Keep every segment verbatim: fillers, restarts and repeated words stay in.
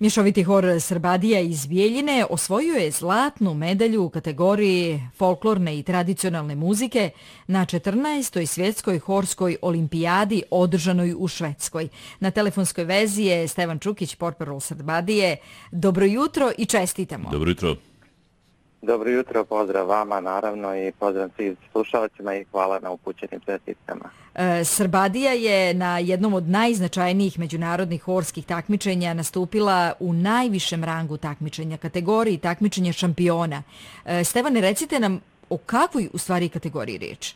Mješoviti hor Srbadija iz Bijeljine osvojio je zlatnu medalju u kategoriji folklorne i tradicionalne muzike na četrnaestoj svjetskoj horskoj olimpijadi održanoj u Švedskoj. Na telefonskoj vezi je Stevan Čukić, portparol Srbadije. Dobro jutro i čestitamo. Dobro jutro. Dobro jutro, pozdrav vama naravno i pozdrav svim slušalcima i hvala na upućenim čestitkama. E, Srbadija je na jednom od najznačajnijih međunarodnih horskih takmičenja nastupila u najvišem rangu takmičenja, kategoriji takmičenja šampiona. E, Stevane, recite nam o kakvoj u stvari kategoriji riječ?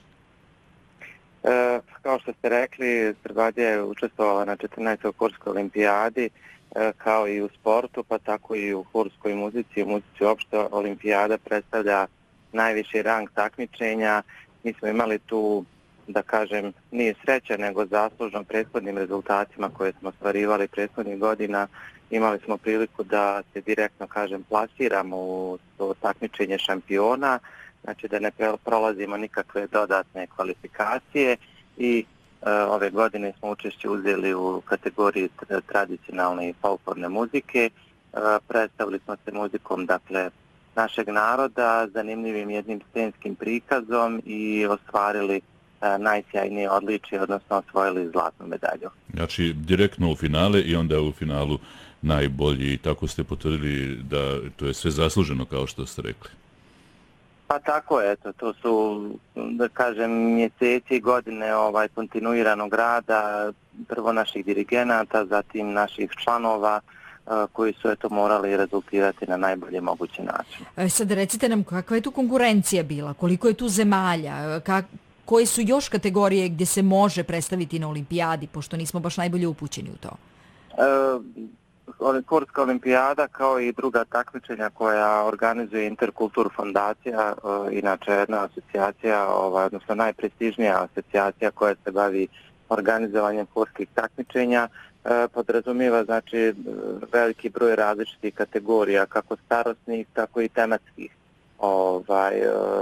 E, kao što ste rekli, Srbadija je učestvovala na četrnaestoj horskoj olimpijadi, kao i u sportu, pa tako i u horskoj muzici. U muzici uopšte olimpijada predstavlja najviši rang takmičenja. Mi smo imali tu, da kažem, nije sreća, nego zaslužno prethodnim rezultatima koje smo ostvarivali prethodnih godina. Imali smo priliku da se direktno, kažem, plasiramo u to takmičenje šampiona, znači da ne prolazimo nikakve dodatne kvalifikacije i ove godine smo učešće uzeli u kategoriji tradicionalne i folklorne muzike. Predstavili smo se muzikom, dakle, našeg naroda, zanimljivim jednim scenskim prikazom i ostvarili najsjajnije odličje, odnosno osvojili zlatnu medalju. Znači, direktno u finale i onda u finalu najbolji. I tako ste potvrdili da to je sve zasluženo, kao što ste rekli. Pa tako je, eto, to su, da kažem, mjeseci i godine ovaj, kontinuiranog rada, prvo naših dirigenata, zatim naših članova uh, koji su eto morali rezultirati na najbolje mogući način. E, sad recite nam kakva je tu konkurencija bila, koliko je tu zemalja, kak, koje su još kategorije gdje se može predstaviti na olimpijadi, pošto nismo baš najbolje upućeni u to? E, Horska olimpijada kao i druga takmičenja koja organizuje Interkultur fondacija, inače jedna asocijacija, ovaj, odnosno najprestižnija asocijacija koja se bavi organizovanjem horskih takmičenja, podrazumijeva znači veliki broj različitih kategorija, kako starosnih, tako i tematskih. Ovaj,